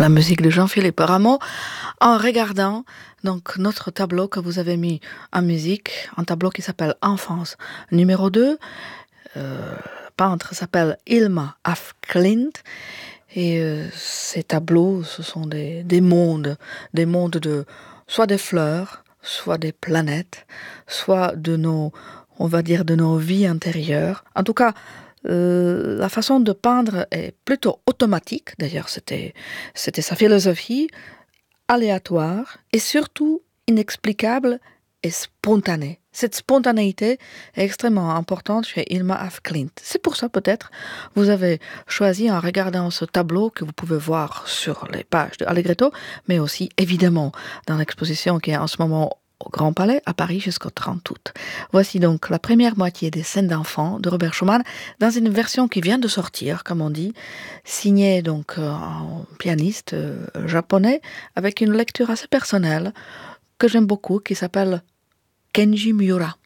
la musique de Jean-Philippe Rameau en regardant donc notre tableau que vous avez mis en musique, un tableau qui s'appelle Enfance numéro 2. Le peintre s'appelle Hilma af Klint et ces tableaux, ce sont des mondes de soit des fleurs, soit des planètes, soit de nos, on va dire, de nos vies intérieures. En tout cas, la façon de peindre est plutôt automatique, d'ailleurs c'était sa philosophie, aléatoire et surtout inexplicable et spontanée. Cette spontanéité est extrêmement importante chez Hilma af Klint. C'est pour ça peut-être vous avez choisi en regardant ce tableau que vous pouvez voir sur les pages de Allegretto, mais aussi évidemment dans l'exposition qui est en ce moment au Grand Palais à Paris jusqu'au 30 août. Voici donc la première moitié des Scènes d'enfants de Robert Schumann dans une version qui vient de sortir, comme on dit, signée donc un pianiste japonais avec une lecture assez personnelle que j'aime beaucoup qui s'appelle Kenji Miura.